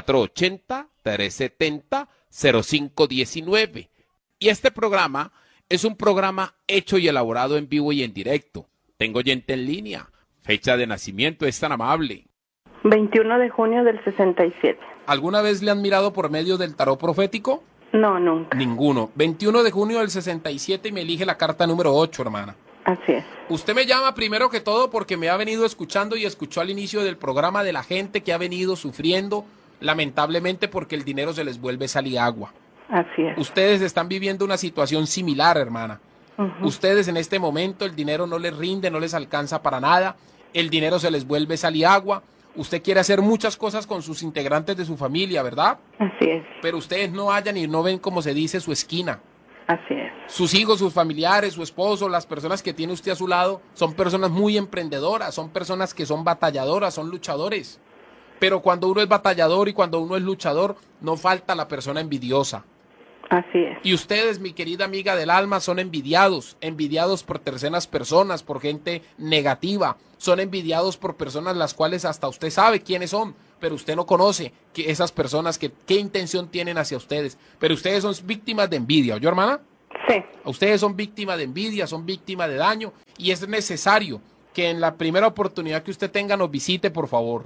480-370-0519. Y este programa es un programa hecho y elaborado en vivo y en directo. Tengo oyente en línea. Fecha de nacimiento, es tan amable. 21 de junio del 67. ¿Alguna vez le han mirado por medio del tarot profético? No, nunca. Ninguno. 21 de junio del 67 y me elige la carta número 8, hermana. Así es. Usted me llama primero que todo porque me ha venido escuchando y escuchó al inicio del programa de la gente que ha venido sufriendo, lamentablemente, porque el dinero se les vuelve sal y agua. Así es. Ustedes están viviendo una situación similar, hermana. Ustedes en este momento el dinero no les rinde, no les alcanza para nada, el dinero se les vuelve sal y agua. Usted quiere hacer muchas cosas con sus integrantes de su familia, ¿verdad? Así es. Pero ustedes no hallan y no ven, como se dice, su esquina. Así es. Sus hijos, sus familiares, su esposo, las personas que tiene usted a su lado, son personas muy emprendedoras, son personas que son batalladoras, son luchadores. Pero cuando uno es batallador y cuando uno es luchador, no falta la persona envidiosa. Así es. Y ustedes, mi querida amiga del alma, son envidiados por terceras personas, por gente negativa, son envidiados por personas las cuales hasta usted sabe quiénes son, pero usted no conoce que esas personas qué intención tienen hacia ustedes. Pero ustedes son víctimas de envidia, ¿oyó, hermana? Sí. Ustedes son víctimas de envidia, son víctimas de daño, y es necesario que en la primera oportunidad que usted tenga nos visite, por favor.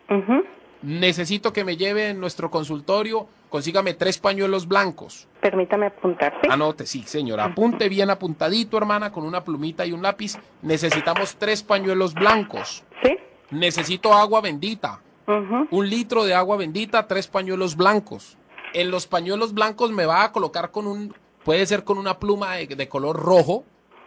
Necesito que me lleve en nuestro consultorio, consígame 3 pañuelos blancos. Permítame apuntar, ¿sí? Anote, sí, señora. Apunte bien apuntadito, hermana, con una plumita y un lápiz. Necesitamos 3 pañuelos blancos. ¿Sí? Necesito agua bendita. 1 litro de agua bendita, 3 pañuelos blancos. En los pañuelos blancos me va a colocar puede ser con una pluma de color rojo.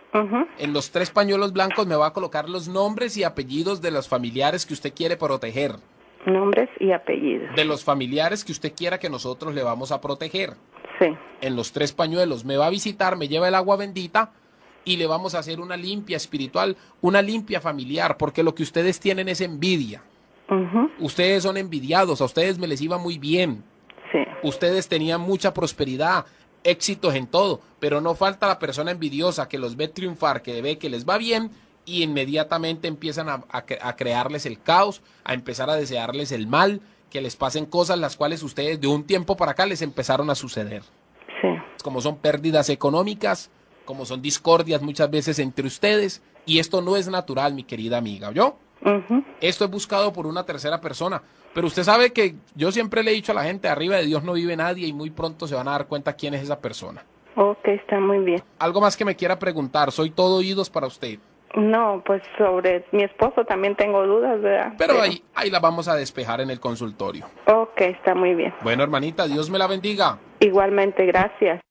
En los 3 pañuelos blancos me va a colocar los nombres y apellidos de los familiares que usted quiere proteger. Nombres y apellidos. De los familiares que usted quiera que nosotros le vamos a proteger. Sí. En los 3 pañuelos me va a visitar, me lleva el agua bendita y le vamos a hacer una limpia espiritual, una limpia familiar, porque lo que ustedes tienen es envidia. Ustedes son envidiados, a ustedes me les iba muy bien. Sí. Ustedes tenían mucha prosperidad, éxitos en todo, pero no falta la persona envidiosa que los ve triunfar, que ve que les va bien y inmediatamente empiezan a crearles el caos, a empezar a desearles el mal, que les pasen cosas las cuales ustedes de un tiempo para acá les empezaron a suceder. Sí. Como son pérdidas económicas, como son discordias muchas veces entre ustedes, y esto no es natural, mi querida amiga, ¿oyó? Esto es buscado por una tercera persona, pero usted sabe que yo siempre le he dicho a la gente, arriba de Dios no vive nadie y muy pronto se van a dar cuenta quién es esa persona. Ok, está muy bien. Algo más que me quiera preguntar, soy todo oídos para usted. No, pues sobre mi esposo también tengo dudas, ¿verdad? Pero ahí la vamos a despejar en el consultorio. Ok, está muy bien. Bueno, hermanita, Dios me la bendiga. Igualmente, gracias.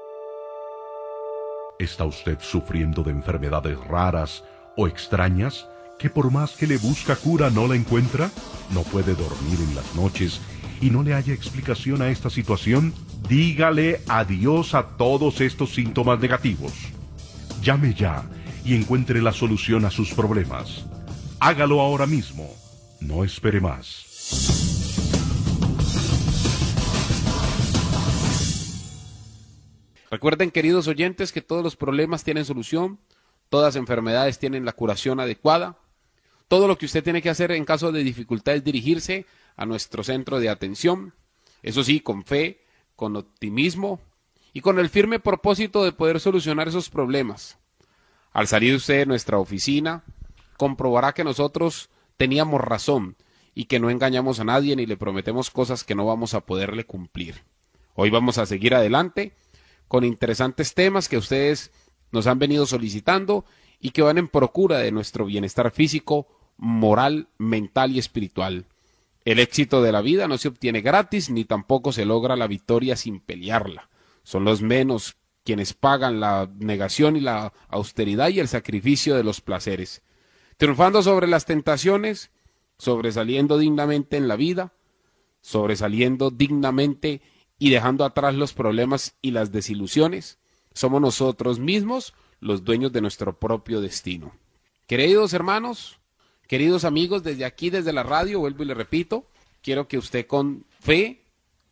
¿Está usted sufriendo de enfermedades raras o extrañas que por más que le busca cura no la encuentra? ¿No puede dormir en las noches y no le haya explicación a esta situación? Dígale adiós a todos estos síntomas negativos. Llame ya y encuentre la solución a sus problemas. Hágalo ahora mismo. No espere más. Recuerden, queridos oyentes, que todos los problemas tienen solución, todas enfermedades tienen la curación adecuada. Todo lo que usted tiene que hacer en caso de dificultad es dirigirse a nuestro centro de atención, eso sí, con fe, con optimismo y con el firme propósito de poder solucionar esos problemas. Al salir usted de nuestra oficina, comprobará que nosotros teníamos razón y que no engañamos a nadie ni le prometemos cosas que no vamos a poderle cumplir. Hoy vamos a seguir adelante con interesantes temas que ustedes nos han venido solicitando y que van en procura de nuestro bienestar físico, moral, mental y espiritual. El éxito de la vida no se obtiene gratis ni tampoco se logra la victoria sin pelearla. Son los menos quienes pagan la negación y la austeridad y el sacrificio de los placeres, triunfando sobre las tentaciones, sobresaliendo dignamente en la vida, sobresaliendo dignamente y dejando atrás los problemas y las desilusiones. Somos nosotros mismos los dueños de nuestro propio destino. Queridos hermanos, queridos amigos, desde aquí, desde la radio, vuelvo y le repito, quiero que usted con fe,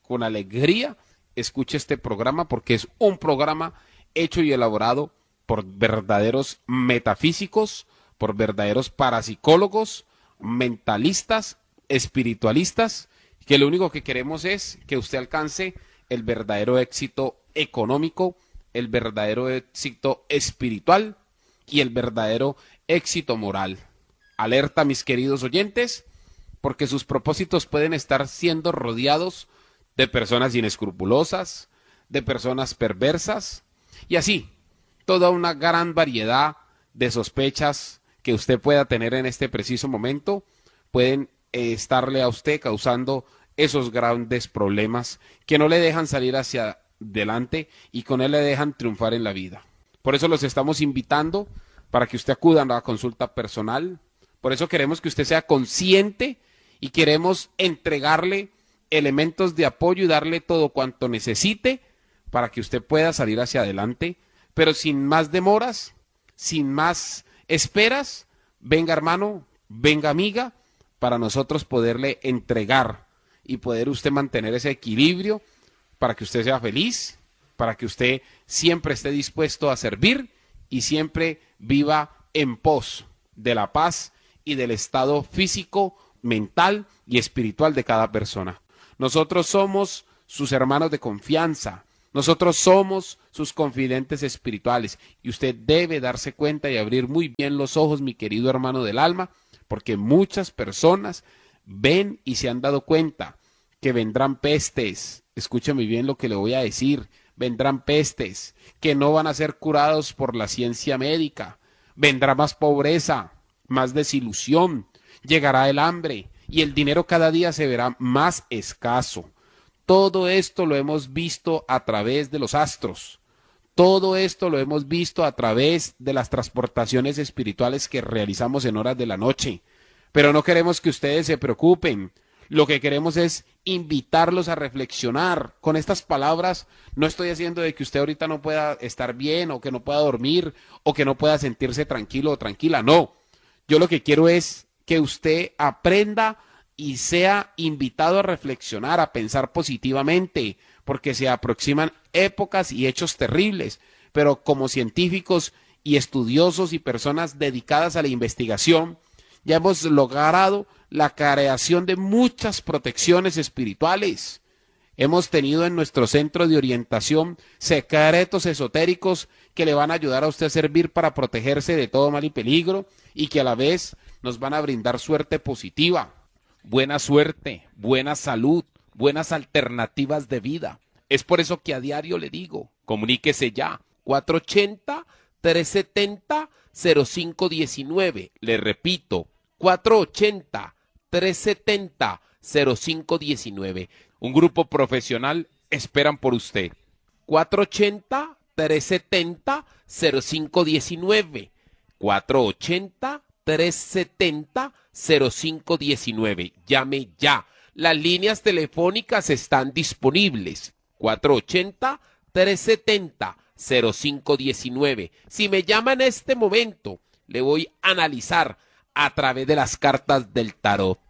con alegría, escuche este programa porque es un programa hecho y elaborado por verdaderos metafísicos, por verdaderos parapsicólogos, mentalistas, espiritualistas, que lo único que queremos es que usted alcance el verdadero éxito económico, el verdadero éxito espiritual y el verdadero éxito moral. Alerta, mis queridos oyentes, porque sus propósitos pueden estar siendo rodeados de personas inescrupulosas, de personas perversas, y así, toda una gran variedad de sospechas que usted pueda tener en este preciso momento pueden estarle a usted causando esos grandes problemas que no le dejan salir hacia adelante y con él le dejan triunfar en la vida. Por eso los estamos invitando para que usted acuda a la consulta personal. Por eso queremos que usted sea consciente y queremos entregarle elementos de apoyo y darle todo cuanto necesite para que usted pueda salir hacia adelante, pero sin más demoras, sin más esperas. Venga, hermano, venga, amiga, para nosotros poderle entregar y poder usted mantener ese equilibrio para que usted sea feliz, para que usted siempre esté dispuesto a servir y siempre viva en pos de la paz y del estado físico, mental y espiritual de cada persona. Nosotros somos sus hermanos de confianza, nosotros somos sus confidentes espirituales y usted debe darse cuenta y abrir muy bien los ojos, mi querido hermano del alma, porque muchas personas ven y se han dado cuenta que vendrán pestes. Escúcheme bien lo que le voy a decir. Vendrán pestes que no van a ser curados por la ciencia médica. Vendrá más pobreza, más desilusión, llegará el hambre y el dinero cada día se verá más escaso. Todo esto lo hemos visto a través de los astros. Todo esto lo hemos visto a través de las transportaciones espirituales que realizamos en horas de la noche. Pero no queremos que ustedes se preocupen. Lo que queremos es invitarlos a reflexionar. Con estas palabras no estoy haciendo de que usted ahorita no pueda estar bien o que no pueda dormir o que no pueda sentirse tranquilo o tranquila. No, yo lo que quiero es que usted aprenda y sea invitado a reflexionar, a pensar positivamente, porque se aproximan épocas y hechos terribles, pero como científicos y estudiosos y personas dedicadas a la investigación, ya hemos logrado la creación de muchas protecciones espirituales. Hemos tenido en nuestro centro de orientación secretos esotéricos que le van a ayudar a usted a servir para protegerse de todo mal y peligro y que a la vez nos van a brindar suerte positiva, buena suerte, buena salud, buenas alternativas de vida. Es por eso que a diario le digo, comuníquese ya, 480-370-0519. Le repito, 480-370-0519. Un grupo profesional esperan por usted. 480-370-0519. 480-370-0519. Llame ya. Las líneas telefónicas están disponibles. 480-370-0519. Si me llama en este momento, le voy a analizar a través de las cartas del tarot.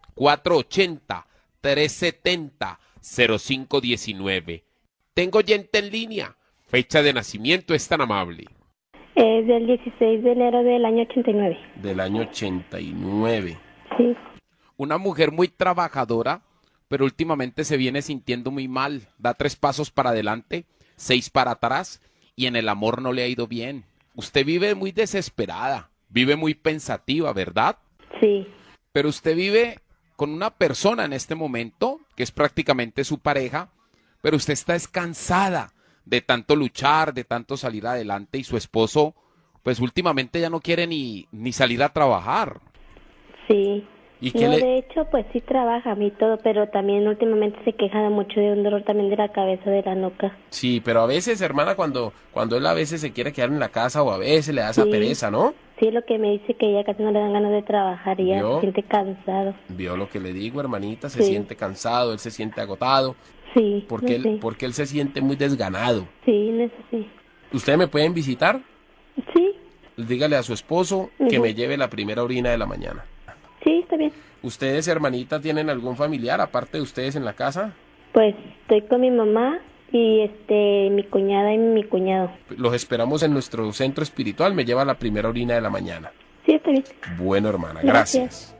480-370-0519. Tengo oyente en línea. Fecha de nacimiento es tan amable. Es del 16 de enero del año 89. Del año 89. Sí. Una mujer muy trabajadora, pero últimamente se viene sintiendo muy mal. Da 3 pasos para adelante, 6 para atrás, y en el amor no le ha ido bien. Usted vive muy desesperada, vive muy pensativa, ¿verdad? Sí. Pero usted vive con una persona en este momento, que es prácticamente su pareja, pero usted está cansada de tanto luchar, de tanto salir adelante, y su esposo, pues últimamente ya no quiere ni salir a trabajar. Sí. ¿Y no, de hecho, pues sí trabaja y todo, pero también últimamente se queja mucho de un dolor también de la cabeza, de la nuca. Sí, pero a veces, hermana, cuando él a veces se quiere quedar en la casa o a veces le da esa pereza, ¿no? Sí, lo que me dice que ella casi no le dan ganas de trabajar y ya se siente cansado. ¿Vio lo que le digo, hermanita? Se siente cansado, él se siente agotado. Sí, porque él se siente muy desganado. Sí, eso sí. ¿Ustedes me pueden visitar? Sí. Dígale a su esposo que me lleve la primera orina de la mañana. Sí, está bien. ¿Ustedes, hermanita, tienen algún familiar aparte de ustedes en la casa? Pues estoy con mi mamá y mi cuñada y mi cuñado. Los esperamos en nuestro centro espiritual. Me lleva a la primera orina de la mañana. Sí, está bien. Bueno, hermana, gracias.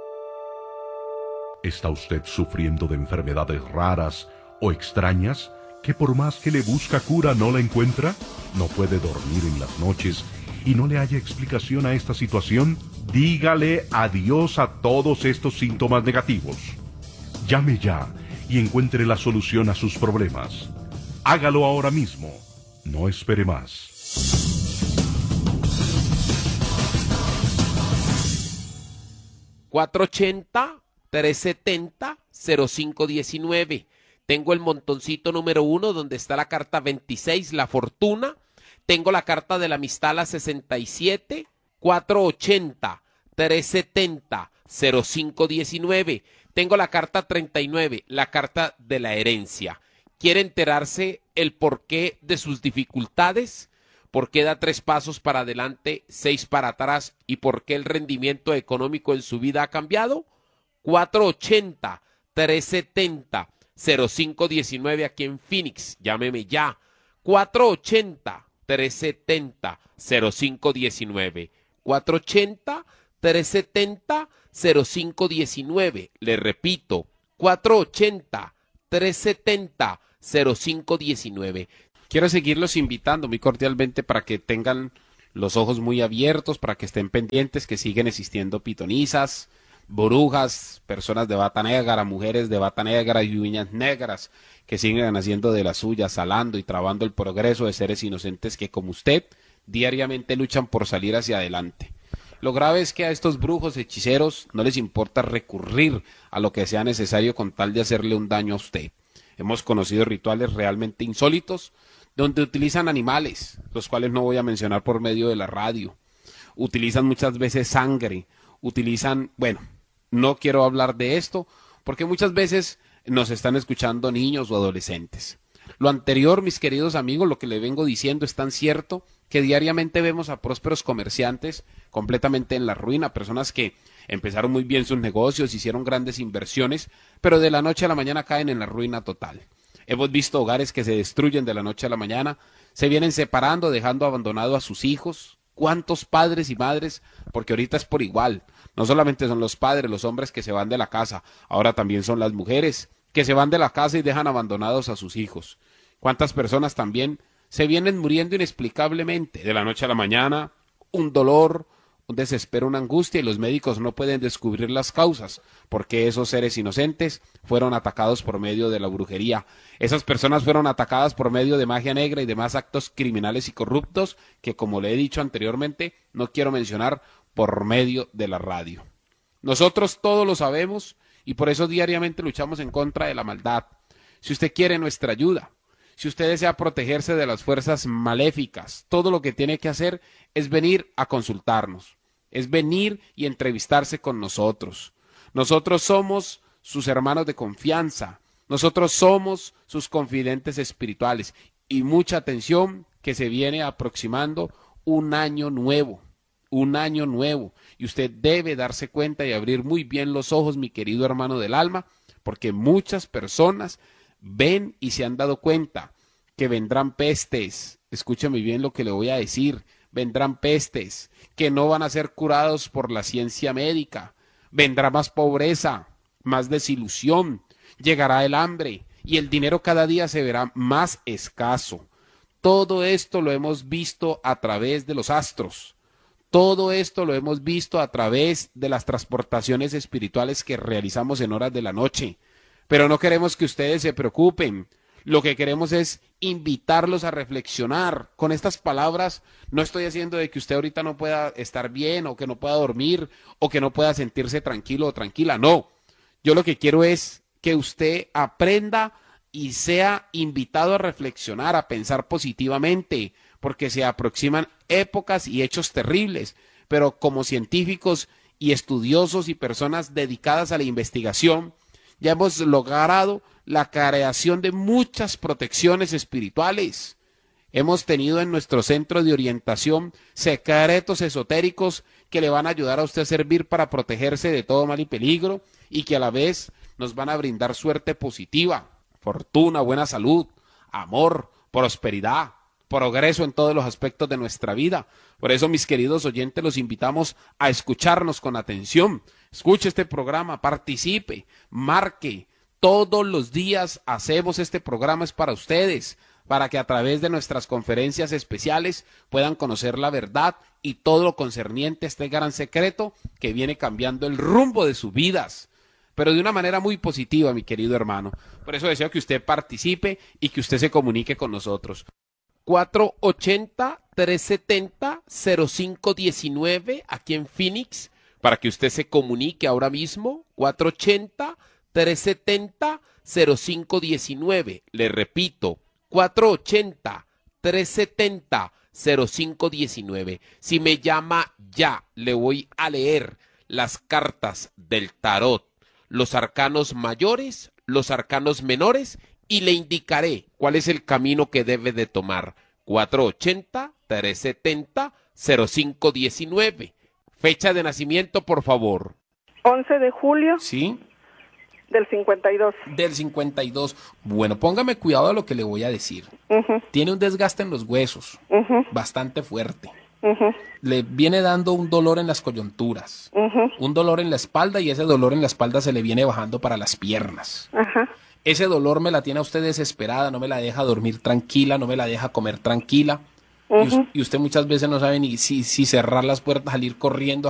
¿Está usted sufriendo de enfermedades raras o extrañas que por más que le busca cura no la encuentra? ¿No puede dormir en las noches y no le haya explicación a esta situación? Dígale adiós a todos estos síntomas negativos. Llame ya y encuentre la solución a sus problemas. Hágalo ahora mismo. No espere más. $480-370-0519. Tengo el montoncito número 1 donde está la carta 26, la fortuna. Tengo la carta de la amistad, la 67, 480-370-0519. Tengo la carta 39, la carta de la herencia. ¿Quiere enterarse el porqué de sus dificultades? ¿Por qué da 3 pasos para adelante, 6 para atrás? ¿Y por qué el rendimiento económico en su vida ha cambiado? 480-370-0519 aquí en Phoenix. Llámeme ya. 480-370-0519. 480-370-0519. Le repito, 480-370-0519. Quiero seguirlos invitando muy cordialmente para que tengan los ojos muy abiertos, para que estén pendientes, que siguen existiendo pitonisas, brujas, personas de bata negra, mujeres de bata negra y uñas negras, que siguen haciendo de las suyas, salando y trabando el progreso de seres inocentes que, como usted, diariamente luchan por salir hacia adelante. Lo grave es que a estos brujos, hechiceros, no les importa recurrir a lo que sea necesario con tal de hacerle un daño a usted. Hemos conocido rituales realmente insólitos, donde utilizan animales, los cuales no voy a mencionar por medio de la radio. Utilizan muchas veces sangre, no quiero hablar de esto, porque muchas veces nos están escuchando niños o adolescentes. Lo anterior, mis queridos amigos, lo que le vengo diciendo es tan cierto que diariamente vemos a prósperos comerciantes completamente en la ruina, personas que empezaron muy bien sus negocios, hicieron grandes inversiones, pero de la noche a la mañana caen en la ruina total. Hemos visto hogares que se destruyen de la noche a la mañana, se vienen separando, dejando abandonado a sus hijos. ¿Cuántos padres y madres? Porque ahorita es por igual. No solamente son los padres, los hombres que se van de la casa, ahora también son las mujeres que se van de la casa y dejan abandonados a sus hijos. ¿Cuántas personas también se vienen muriendo inexplicablemente de la noche a la mañana? Un dolor, un desespero, una angustia, y los médicos no pueden descubrir las causas, porque esos seres inocentes fueron atacados por medio de la brujería. Esas personas fueron atacadas por medio de magia negra y demás actos criminales y corruptos que, como le he dicho anteriormente, no quiero mencionar por medio de la radio. Nosotros todos lo sabemos y por eso diariamente luchamos en contra de la maldad. Si usted quiere nuestra ayuda, si usted desea protegerse de las fuerzas maléficas, todo lo que tiene que hacer es venir a consultarnos, es venir y entrevistarse con nosotros. Nosotros somos sus hermanos de confianza, nosotros somos sus confidentes espirituales. Y mucha atención, que se viene aproximando un año nuevo, y usted debe darse cuenta y abrir muy bien los ojos, mi querido hermano del alma, porque muchas personas ven y se han dado cuenta que vendrán pestes. Escúchame bien lo que le voy a decir. Vendrán pestes que no van a ser curados por la ciencia médica. Vendrá más pobreza, más desilusión, llegará el hambre y el dinero cada día se verá más escaso. Todo esto lo hemos visto a través de los astros. Todo esto lo hemos visto a través de las transportaciones espirituales que realizamos en horas de la noche. Pero no queremos que ustedes se preocupen. Lo que queremos es invitarlos a reflexionar. Con estas palabras no estoy haciendo de que usted ahorita no pueda estar bien, o que no pueda dormir, o que no pueda sentirse tranquilo o tranquila. No, yo lo que quiero es que usted aprenda y sea invitado a reflexionar, a pensar positivamente, porque se aproximan épocas y hechos terribles. Pero como científicos y estudiosos y personas dedicadas a la investigación, ya hemos logrado la creación de muchas protecciones espirituales. Hemos tenido en nuestro centro de orientación secretos esotéricos que le van a ayudar a usted a servir para protegerse de todo mal y peligro, y que a la vez nos van a brindar suerte positiva. fortuna, buena salud, amor, prosperidad, progreso en todos los aspectos de nuestra vida. Por eso, mis queridos oyentes, los invitamos a escucharnos con atención. Escuche este programa, participe, marque. Todos los días hacemos este programa, es para ustedes, para que a través de nuestras conferencias especiales puedan conocer la verdad y todo lo concerniente a este gran secreto que viene cambiando el rumbo de sus vidas, pero de una manera muy positiva, mi querido hermano. Por eso deseo que usted participe y que usted se comunique con nosotros. 480-370-0519 aquí en Phoenix, para que usted se comunique ahora mismo. 480-370-0519. Le repito, 480-370-0519. Si me llama ya, le voy a leer las cartas del tarot, los arcanos mayores, los arcanos menores, y le indicaré cuál es el camino que debe de tomar. 480-370-0519. Fecha de nacimiento, por favor. 11 de julio. Sí. Del 52. Del 52. Bueno, póngame cuidado a lo que le voy a decir. Tiene un desgaste en los huesos, bastante fuerte. Le viene dando un dolor en las coyunturas, un dolor en la espalda, y ese dolor en la espalda se le viene bajando para las piernas. Ese dolor me la tiene a usted desesperada, no me la deja dormir tranquila, no me la deja comer tranquila. Y usted muchas veces no sabe ni si cerrar las puertas, salir corriendo